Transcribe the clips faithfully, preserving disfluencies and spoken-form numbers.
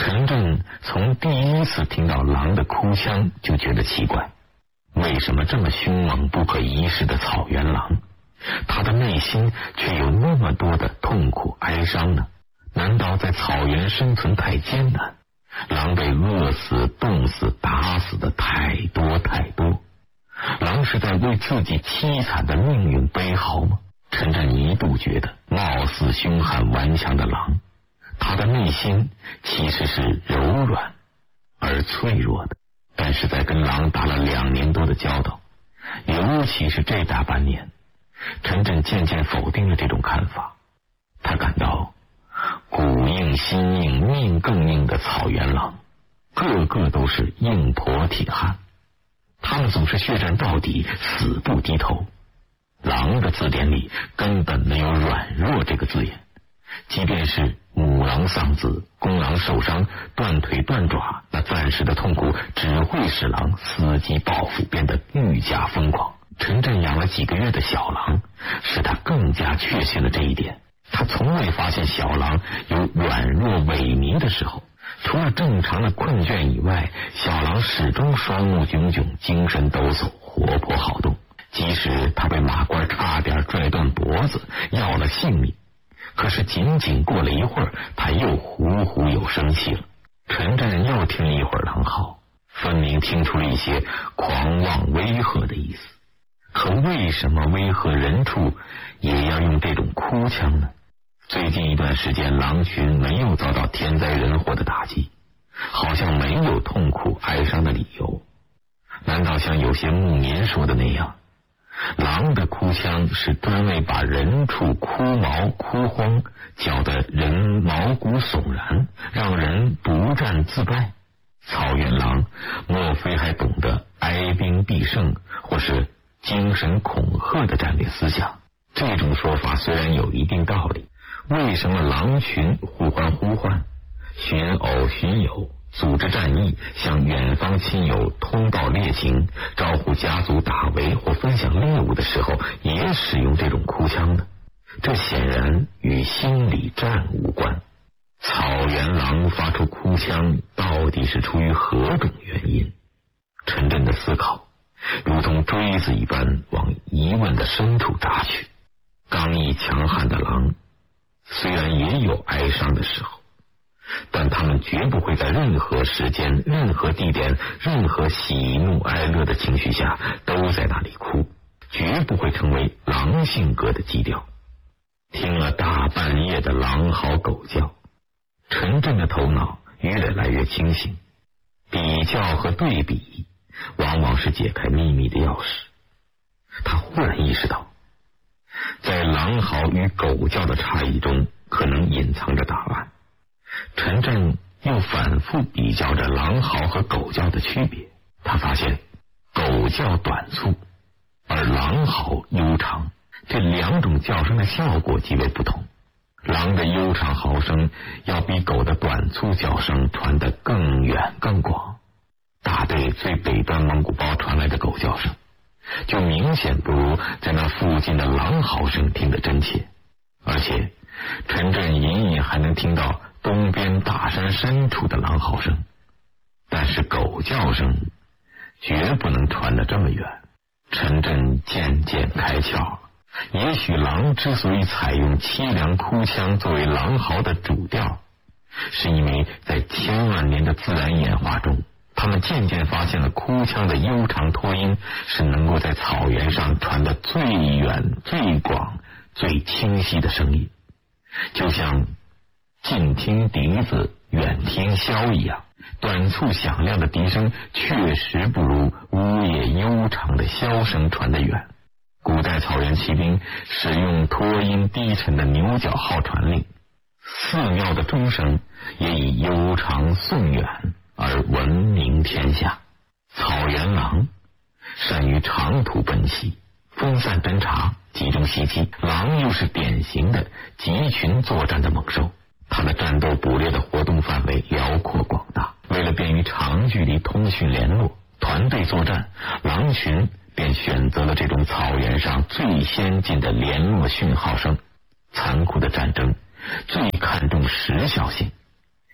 陈震从第一次听到狼的哭腔就觉得奇怪，为什么这么凶猛不可一世的草原狼，他的内心却有那么多的痛苦哀伤呢？难道在草原生存太艰难，狼被饿死、冻死、打死的太多太多？狼是在为自己凄惨的命运悲嚎吗？陈震一度觉得，貌似凶悍顽强的狼，他的内心其实是柔软而脆弱的。但是在跟狼打了两年多的交道，尤其是这大半年，陈震渐渐否定了这种看法。他感到骨硬心硬命更硬的草原狼，个个都是硬婆铁汉，他们总是血战到底，死不低头。狼的字典里根本没有软弱这个字眼，即便是母狼丧子、公狼受伤、断腿断爪，那暂时的痛苦只会使狼伺机报复，变得愈加疯狂。陈震养了几个月的小狼，使他更加确信了这一点。他从未发现小狼有软弱萎靡的时候，除了正常的困倦以外，小狼始终双目炯炯，精神抖擞，活泼好动。即使他被马倌差点拽断脖子，要了性命，可是仅仅过了一会儿，他又呼呼又生气了。陈震又听了一会儿狼嚎，分明听出了一些狂妄威吓的意思。可为什么威吓人畜也要用这种哭腔呢？最近一段时间，狼群没有遭到天灾人祸的打击，好像没有痛苦哀伤的理由。难道像有些牧民说的那样，狼的哭腔是专为把人畜哭毛哭慌，搅得人毛骨悚然，让人不战自败？草原狼莫非还懂得哀兵必胜或是精神恐吓的战略思想？这种说法虽然有一定道理，为什么狼群互欢呼唤、寻偶寻友、组织战役，向远方亲友通报猎情，招呼家族打围或分享猎物的时候也使用这种哭腔呢？这显然与心理战无关。草原狼发出哭腔到底是出于何种原因？陈震的思考如同锥子一般往疑问的深处扎去。刚毅强悍的狼虽然也有哀伤的时候，但他们绝不会在任何时间、任何地点、任何喜怒哀乐的情绪下都在那里哭，绝不会成为狼性格的基调。听了大半夜的狼嚎狗叫，陈震的头脑越来越清醒。比较和对比往往是解开秘密的钥匙。他忽然意识到，在狼嚎与狗叫的差异中可能隐藏着答案。陈震又反复比较着狼嚎和狗叫的区别，他发现狗叫短促，而狼嚎悠长，这两种叫声的效果极为不同。狼的悠长嚎声要比狗的短促叫声传得更远更广。大队最北端蒙古包传来的狗叫声就明显不如在那附近的狼嚎声听得真切，而且陈震隐隐还能听到东边大山深处的狼嚎声，但是狗叫声绝不能传得这么远。陈震渐渐开窍，也许狼之所以采用凄凉哭腔作为狼嚎的主调，是因为在千万年的自然演化中，他们渐渐发现了哭腔的悠长拖音是能够在草原上传得最远最广最清晰的声音，就像近听笛子远听箫一样，短促响亮的笛声确实不如呜咽悠长的箫声传得远。古代草原骑兵使用拖音低沉的牛角号传令，寺庙的钟声也以悠长颂远而闻名天下。草原狼善于长途奔袭，分散侦察，集中袭击。狼又是典型的集群作战的猛兽，它的战斗捕猎的活动范围辽阔广大。为了便于长距离通讯联络、团队作战，狼群便选择了这种草原上最先进的联络讯号声。残酷的战争最看重时效性，至于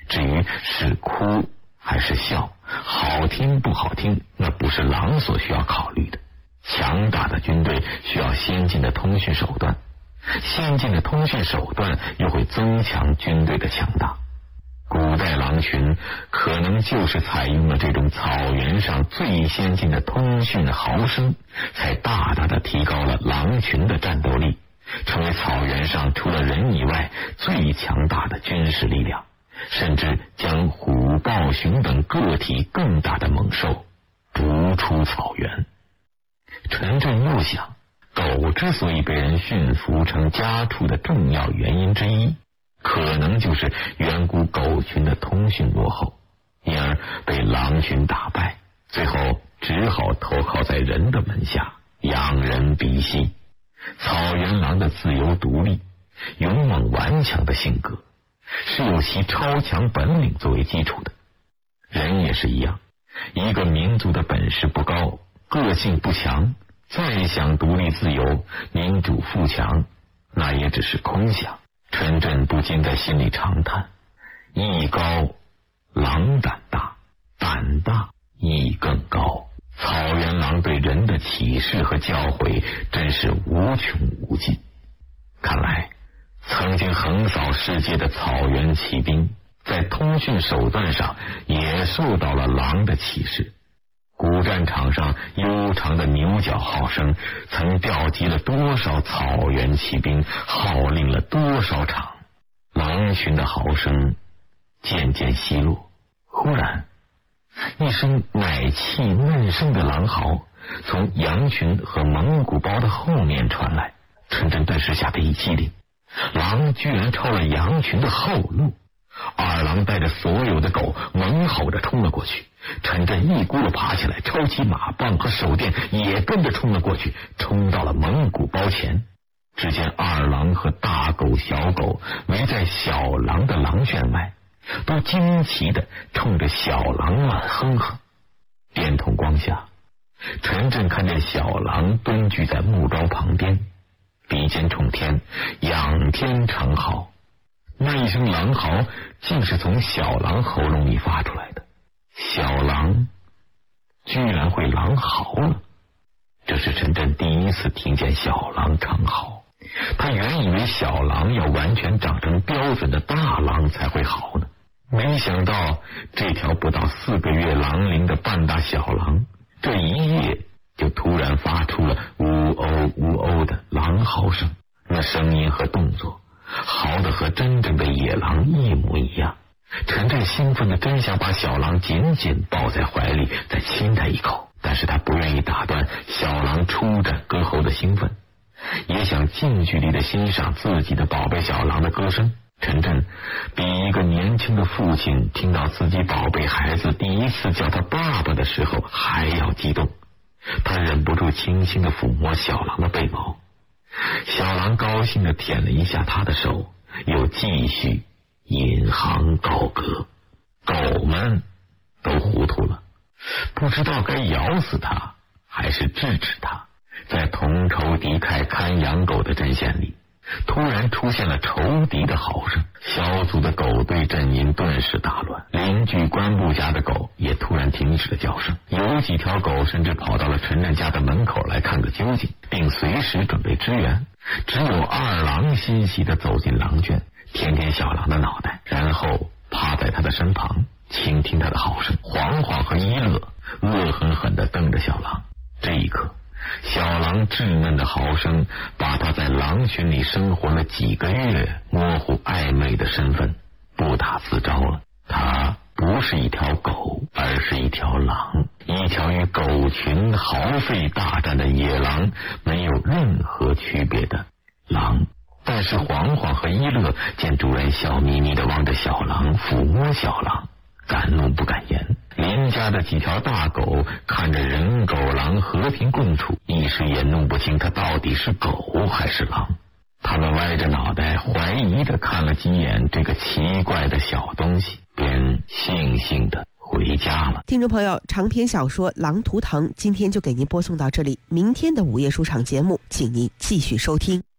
是哭还是笑，好听不好听，那不是狼所需要考虑的。强大的军队需要先进的通讯手段，先进的通讯手段又会增强军队的强大。古代狼群可能就是采用了这种草原上最先进的通讯毫声，才大大的提高了狼群的战斗力，成为草原上除了人以外最强大的军事力量，甚至将虎、豹、熊等个体更大的猛兽逐出草原。陈震又想，狗之所以被人驯服成家畜的重要原因之一，可能就是远古狗群的通讯落后，因而被狼群打败，最后只好投靠在人的门下，仰人鼻息。草原狼的自由独立、勇猛顽强的性格，是有其超强本领作为基础的。人也是一样，一个民族的本事不高，个性不强，再想独立自由、民主富强，那也只是空想。陈震不禁在心里长叹：艺高，狼胆大；胆大，艺更高。草原狼对人的启示和教诲真是无穷无尽。看来，曾经横扫世界的草原骑兵，在通讯手段上也受到了狼的启示。古战场上悠长的牛角号声，曾调集了多少草原骑兵，号令了多少场。狼群的号声渐渐稀落，忽然一声奶气嫩声的狼嚎从羊群和蒙古包的后面传来。陈震顿时吓得一激灵，狼居然抄了羊群的后路。二郎带着所有的狗猛吼着冲了过去，陈震一咕噜爬起来，抄起马棒和手电也跟着冲了过去，冲到了蒙古包前。只见二郎和大狗小狗围在小狼的狼圈外，都惊奇的冲着小狼乱哼哼。电筒光下，陈震看见小狼蹲踞在木桩旁边，鼻尖冲天，仰天长嚎。那一声狼嚎竟是从小狼喉咙里发出来的。小狼居然会狼嚎了，这是陈震第一次听见小狼长嚎。他原以为小狼要完全长成标准的大狼才会嚎呢，没想到这条不到四个月狼龄的半大小狼，这一夜就突然发出了呜哦呜哦的狼嚎声，那声音和动作嚎得和真正的野狼一模一样。陈震兴奋的真想把小狼紧紧抱在怀里，再亲他一口，但是他不愿意打断小狼出战歌喉的兴奋，也想近距离的欣赏自己的宝贝小狼的歌声。陈震比一个年轻的父亲听到自己宝贝孩子第一次叫他爸爸的时候还要激动，他忍不住轻轻的抚摸小狼的背毛。小狼高兴的舔了一下他的手，又继续引吭高歌。狗们都糊涂了，不知道该咬死他还是制止他。在同仇敌忾看养狗的阵线里，突然出现了仇敌的嚎声，小组的狗队阵营顿时大乱，邻居关部家的狗也突然停止了叫声，有几条狗甚至跑到了陈震家的门口来看个究竟，并随时准备支援。只有二郎欣喜地走进狼圈，舔舔小狼的脑袋，然后趴在他的身旁倾听他的嚎声。黄黄和一乐恶狠狠地瞪着小狼，这一刻小狼稚嫩的嚎声把他在狼群里生活了几个月模糊暧昧的身份不打自招了。他不是一条狗，而是一条狼，一条与狗群耗费大战的野狼没有任何区别的狼。但是黄黄和一乐见主人笑眯眯地望着小狼，抚摸小狼，敢怒不敢言。邻家的几条大狗看着人狗狼和平共处，一时也弄不清它到底是狗还是狼。他们歪着脑袋怀疑地看了几眼这个奇怪的小东西，便悻悻地回家了。 听众朋友，长篇小说《狼图腾》今天就给您播送到这里，明天的午夜书场节目请您继续收听。